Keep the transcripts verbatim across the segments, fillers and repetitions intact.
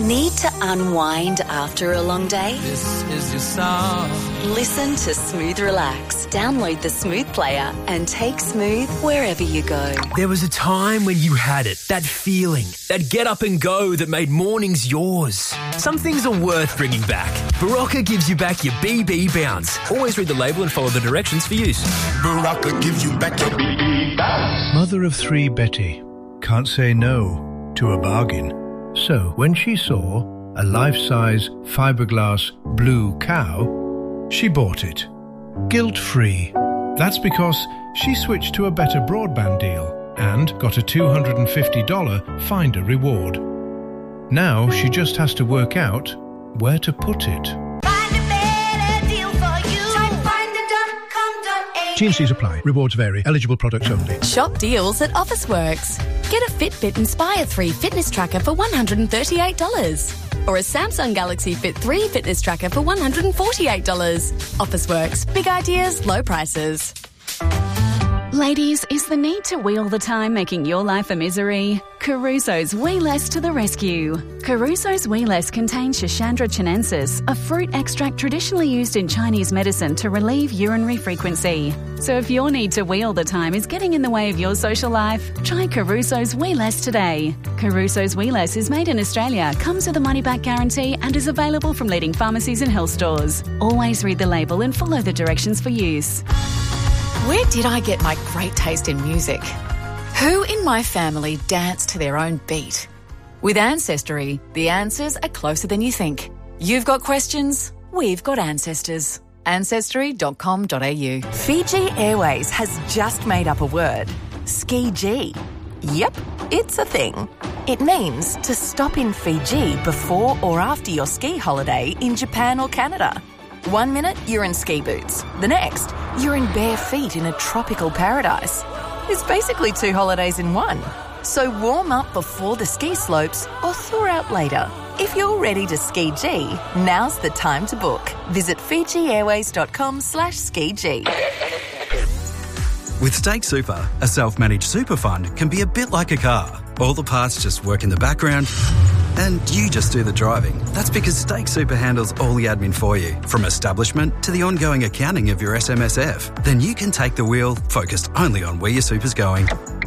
Need to unwind after a long day? This is your song. Listen to Smooth Relax. Download the Smooth player and take Smooth wherever you go. There was a time when you had it, that feeling, that get up and go that made mornings yours. Some things are worth bringing back. Barocca gives you back your B B bounce. Always read the label and follow the directions for use. Barocca gives you back your B B bounce. Mother of three Betty can't say no to a bargain. So when she saw a life-size fiberglass blue cow, she bought it. Guilt-free. That's because she switched to a better broadband deal and got a two hundred fifty dollars Finder reward. Now she just has to work out where to put it. Find a better deal for you. Try finder dot com dot a u. T and C's apply. Rewards vary. Eligible products only. Shop deals at Officeworks. Get a Fitbit Inspire three fitness tracker for one hundred thirty-eight dollars. Or a Samsung Galaxy Fit three fitness tracker for one hundred forty-eight dollars. Officeworks. Big ideas, low prices. Ladies, is the need to wheel the time making your life a misery? Caruso's Wee Less to the rescue. Caruso's Wee Less contains Schisandra chinensis, a fruit extract traditionally used in Chinese medicine to relieve urinary frequency. So if your need to wheel the time is getting in the way of your social life, try Caruso's Wee Less today. Caruso's Wee Less is made in Australia, comes with a money-back guarantee and is available from leading pharmacies and health stores. Always read the label and follow the directions for use. Where did I get my great taste in music? Who in my family danced to their own beat? With Ancestry, the answers are closer than you think. You've got questions, we've got ancestors. ancestry dot com dot a u. Fiji Airways has just made up a word. Ski-G. Yep, it's a thing. It means to stop in Fiji before or after your ski holiday in Japan or Canada. One minute, you're in ski boots. The next, you're in bare feet in a tropical paradise. It's basically two holidays in one. So warm up before the ski slopes or thaw out later. If you're ready to ski-G, now's the time to book. Visit fiji airways dot com slash ski-G. With Stake Super, a self-managed super fund can be a bit like a car. All the parts just work in the background and you just do the driving. That's because Stake Super handles all the admin for you, from establishment to the ongoing accounting of your S M S F. Then you can take the wheel, focused only on where your super's going.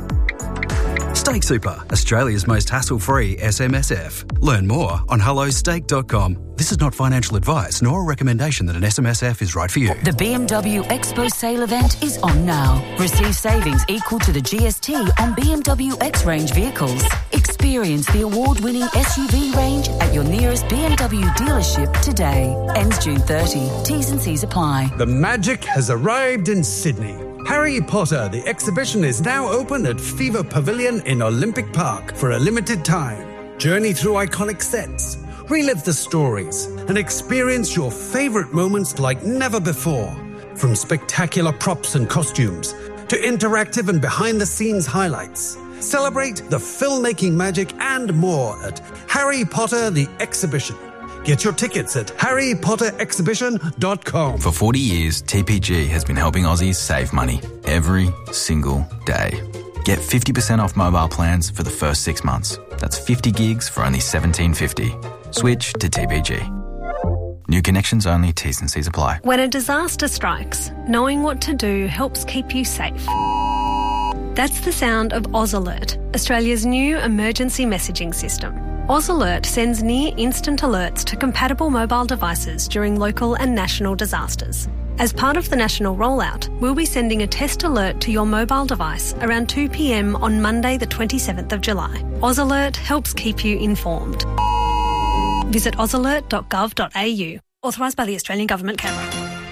Stake Super, Australia's most hassle-free S M S F. Learn more on hello stake dot com. This is not financial advice nor a recommendation that an S M S F is right for you. The B M W Expo sale event is on now. Receive savings equal to the G S T on B M W X-Range vehicles. Experience the award-winning S U V range at your nearest B M W dealership today. Ends June thirtieth. T's and C's apply. The magic has arrived in Sydney. Harry Potter, the exhibition, is now open at Fever Pavilion in Olympic Park for a limited time. Journey through iconic sets, relive the stories, and experience your favourite moments like never before. From spectacular props and costumes to interactive and behind-the-scenes highlights. Celebrate the filmmaking magic and more at Harry Potter the Exhibition. Get your tickets at harry potter exhibition dot com. For forty years, T P G has been helping Aussies save money every single day. Get fifty percent off mobile plans for the first six months. That's fifty gigs for only seventeen fifty. Switch to T P G. New connections only, T's and C's apply. When a disaster strikes, knowing what to do helps keep you safe. That's the sound of AusAlert, Australia's new emergency messaging system. AusAlert sends near-instant alerts to compatible mobile devices during local and national disasters. As part of the national rollout, we'll be sending a test alert to your mobile device around two p m on Monday the twenty-seventh of July. AusAlert helps keep you informed. Visit aus alert dot gov dot a u. Authorised by the Australian Government, Canberra.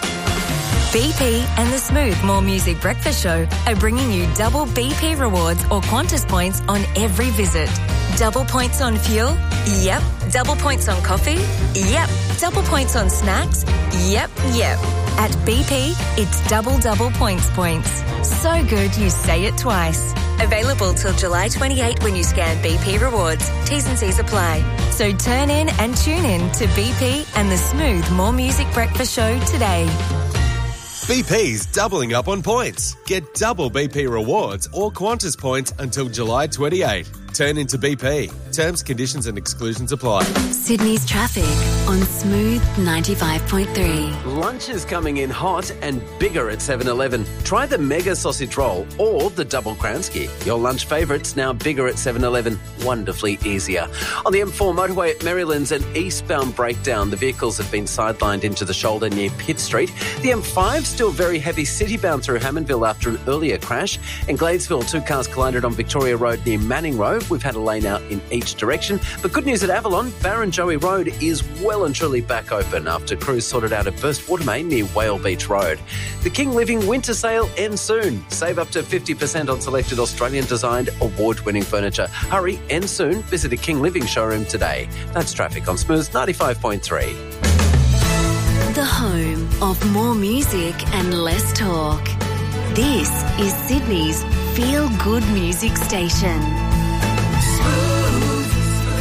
B P and the Smooth More Music Breakfast Show are bringing you double B P rewards or Qantas points on every visit. Double points on fuel? Yep. Double points on coffee? Yep. Double points on snacks? Yep, yep. At B P, it's double double points points. So good you say it twice. Available till July twenty-eighth when you scan B P Rewards. T's and C's apply. So turn in and tune in to B P and the Smooth More Music Breakfast Show today. B P's doubling up on points. Get double B P rewards or Qantas points until July twenty-eighth. turn into B P. Terms, conditions and exclusions apply. Sydney's traffic on Smooth ninety-five point three. Lunch is coming in hot and bigger at seven eleven. Try the Mega Sausage Roll or the Double Kransky. Your lunch favourites now bigger at seven eleven. Wonderfully easier. On the M four motorway at Maryland's an eastbound breakdown. The vehicles have been sidelined into the shoulder near Pitt Street. The M five still very heavy city-bound through Hammondville after an earlier crash. In Gladesville, two cars collided on Victoria Road near Manning Road. We've had a lane out in each direction. But good news at Avalon, Barrenjoey Road is well and truly back open after crews sorted out a burst water main near Whale Beach Road. The King Living winter sale ends soon. Save up to fifty percent on selected Australian-designed award-winning furniture. Hurry, end soon. Visit a King Living showroom today. That's traffic on Smooth ninety-five point three. The home of more music and less talk. This is Sydney's feel-good music station. Smooth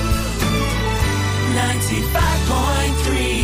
ninety-five point three.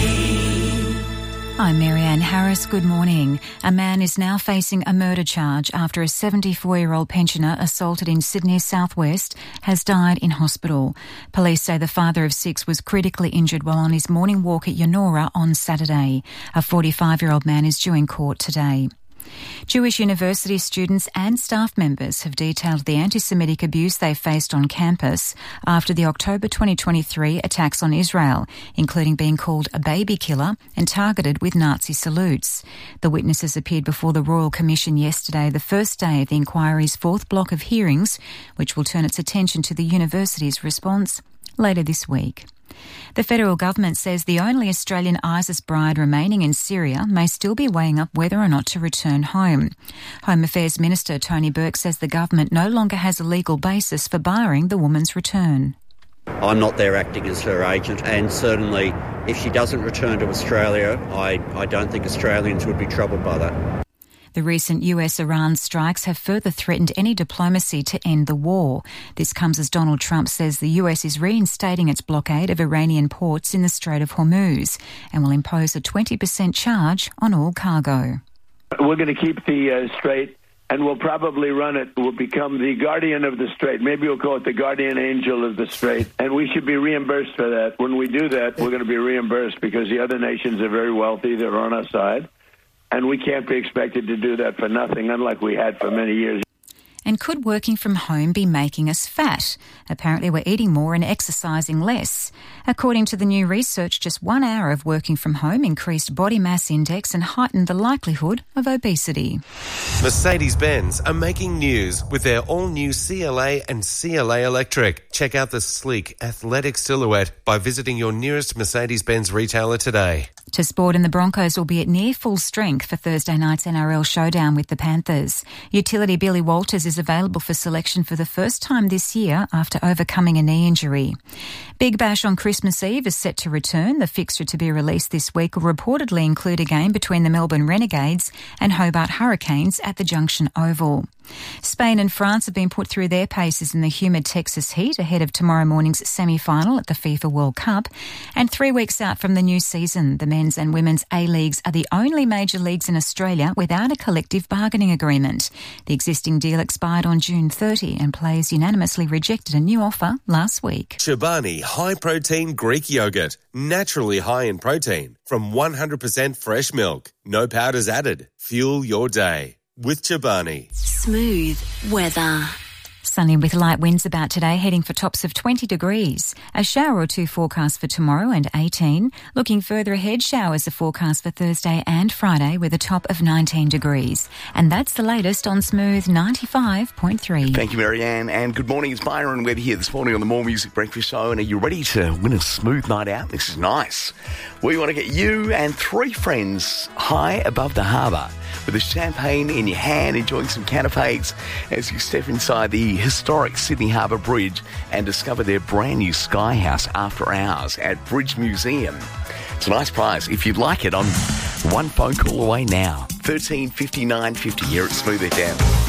I'm Marianne Harris. Good morning. A man is now facing a murder charge after a seventy-four-year-old pensioner assaulted in Sydney's southwest has died in hospital. Police say the father of six was critically injured while on his morning walk at Yonora on Saturday. A forty-five-year-old man is due in court today. Jewish university students and staff members have detailed the anti-Semitic abuse they faced on campus after the October twenty twenty-three attacks on Israel, including being called a baby killer and targeted with Nazi salutes. The witnesses appeared before the Royal Commission yesterday, the first day of the inquiry's fourth block of hearings, which will turn its attention to the university's response later this week. The federal government says the only Australian ISIS bride remaining in Syria may still be weighing up whether or not to return home. Home Affairs Minister Tony Burke says the government no longer has a legal basis for barring the woman's return. I'm not there acting as her agent, and certainly if she doesn't return to Australia, I, I don't think Australians would be troubled by that. The recent U S-Iran strikes have further threatened any diplomacy to end the war. This comes as Donald Trump says the U S is reinstating its blockade of Iranian ports in the Strait of Hormuz and will impose a twenty percent charge on all cargo. We're going to keep the uh, strait, and we'll probably run it. We'll become the guardian of the strait. Maybe we'll call it the guardian angel of the strait, and we should be reimbursed for that. When we do that, we're going to be reimbursed because the other nations are very wealthy. They're on our side. And we can't be expected to do that for nothing, unlike we had for many years. And could working from home be making us fat? Apparently we're eating more and exercising less. According to the new research, just one hour of working from home increased body mass index and heightened the likelihood of obesity. Mercedes-Benz are making news with their all-new C L A and C L A Electric. Check out the sleek, athletic silhouette by visiting your nearest Mercedes-Benz retailer today. To sport, and the Broncos will be at near full strength for Thursday night's N R L showdown with the Panthers. Utility Billy Walters is available for selection for the first time this year after overcoming a knee injury. Big Bash on Christmas Eve is set to return. The fixture to be released this week will reportedly include a game between the Melbourne Renegades and Hobart Hurricanes at the Junction Oval. Spain and France have been put through their paces in the humid Texas heat ahead of tomorrow morning's semi-final at the FIFA World Cup. And three weeks out from the new season, the men's and women's A-Leagues are the only major leagues in Australia without a collective bargaining agreement. The existing deal expired on June thirtieth and players unanimously rejected a new offer last week. Chobani high-protein Greek yogurt, naturally high in protein, from one hundred percent fresh milk. No powders added. Fuel your day with Chobani. Smooth weather. Sunny with light winds about today, heading for tops of twenty degrees. A shower or two forecast for tomorrow and eighteen. Looking further ahead, showers are forecast for Thursday and Friday with a top of nineteen degrees. And that's the latest on Smooth ninety-five point three. Thank you, Marianne. And good morning, it's Byron Webb here this morning on the More Music Breakfast Show. And are you ready to win a smooth night out? This is nice. We want to get you and three friends high above the harbour with a champagne in your hand, enjoying some canapes as you step inside the historic Sydney Harbour Bridge and discover their brand new Sky House after hours at Bridge Museum. It's a nice prize. If you'd like it, on one phone call away now. thirteen fifty-nine fifty here at Smooth F M.